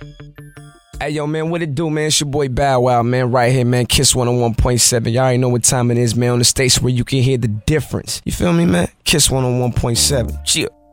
Hey, yo, man, what it do, man? It's your boy Bow Wow, man, right here, man. Kiss 101.7. Y'all already know what time it is, man, on the station where you can hear the difference. You feel me, man? Kiss 101.7. Chill.